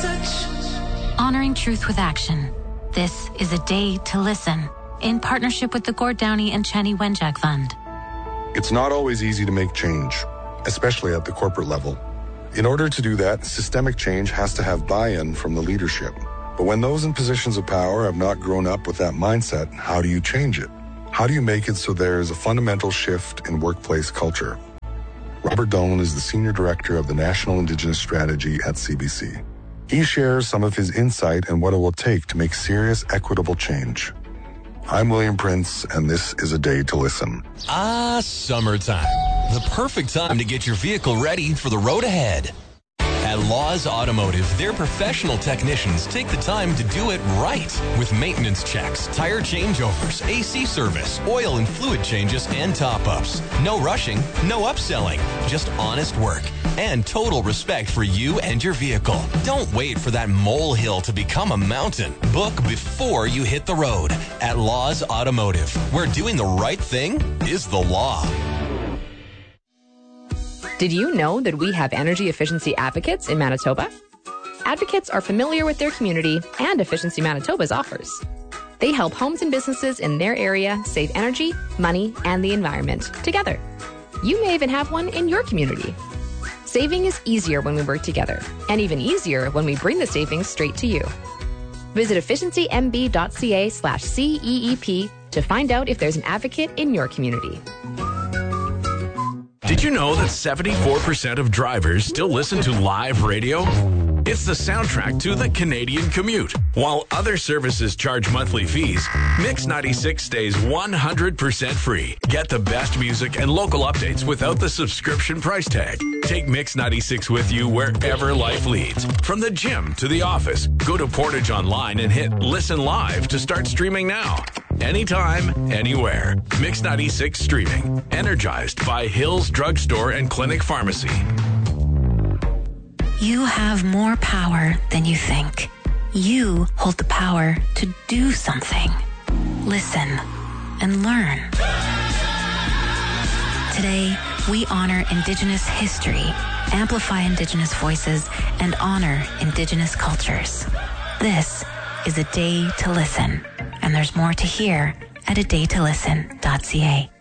Honoring truth with action. This is a day to listen, in partnership with the Gord Downey and Chani Wenjack Fund. It's not always easy to make change, especially at the corporate level. In order to do that, systemic change has to have buy-in from the leadership. But when those in positions of power have not grown up with that mindset, how do you change it? How do you make it so there is a fundamental shift in workplace culture? Robert Dolan is the Senior Director of the National Indigenous Strategy at CBC. He shares some of his insight and what it will take to make serious, equitable change. I'm William Prince, and this is A Day to Listen. Summertime. The perfect time to get your vehicle ready for the road ahead. At Laws Automotive, their professional technicians take the time to do it right with maintenance checks, tire changeovers, AC service, oil and fluid changes, and top-ups. No rushing, no upselling, just honest work and total respect for you and your vehicle. Don't wait for that molehill to become a mountain. Book before you hit the road at Laws Automotive, where doing the right thing is the law. Did you know that we have energy efficiency advocates in Manitoba? Advocates are familiar with their community and Efficiency Manitoba's offers. They help homes and businesses in their area save energy, money, and the environment together. You may even have one in your community. Saving is easier when we work together, and even easier when we bring the savings straight to you. Visit efficiencymb.ca/CEEP to find out if there's an advocate in your community. Did you know that 74% of drivers still listen to live radio? It's the soundtrack to the Canadian commute. While other services charge monthly fees, Mix 96 stays 100% free. Get the best music and local updates without the subscription price tag. Take Mix 96 with you wherever life leads. From the gym to the office, go to Portage Online and hit Listen Live to start streaming now. Anytime, anywhere. Mix 96 streaming. Energized by Hills Drugstore and Clinic Pharmacy. You have more power than you think. You hold the power to do something. Listen and learn. Today, we honor Indigenous history, amplify Indigenous voices, and honor Indigenous cultures. This is A Day to Listen, and there's more to hear at adaytolisten.ca.